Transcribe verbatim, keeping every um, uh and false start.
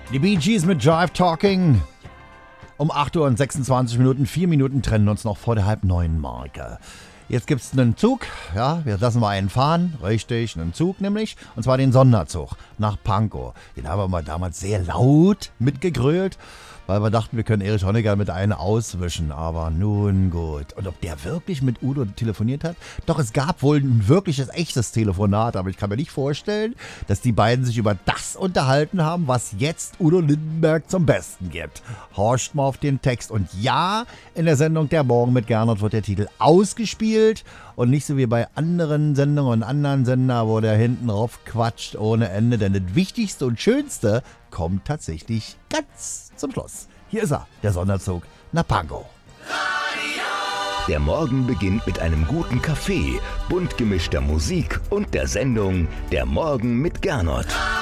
Die Bee Gees mit Jive Talking. Um acht Uhr und sechsundzwanzig Minuten, vier Minuten trennen uns noch vor der halb neun Marke. Jetzt gibt's einen Zug, ja, wir lassen mal einen fahren, richtig, einen Zug nämlich, und zwar den Sonderzug nach Pankow. Den haben wir mal damals sehr laut mitgegrölt, weil wir dachten, wir können Erich Honecker mit einem auswischen, aber nun gut. Und ob der wirklich mit Udo telefoniert hat? Doch, es gab wohl ein wirkliches, echtes Telefonat, aber ich kann mir nicht vorstellen, dass die beiden sich über das unterhalten haben, was jetzt Udo Lindenberg zum Besten gibt. Horcht mal auf den Text. Und ja, in der Sendung Der Morgen mit Gernot wird der Titel ausgespielt und nicht so wie bei anderen Sendungen und anderen Sender, wo der hinten rauf quatscht ohne Ende, denn das Wichtigste und Schönste kommt tatsächlich ganz zum Schluss. Hier ist er, der Sonderzug nach Pankow. Der Morgen beginnt mit einem guten Kaffee, bunt gemischter Musik und der Sendung Der Morgen mit Gernot.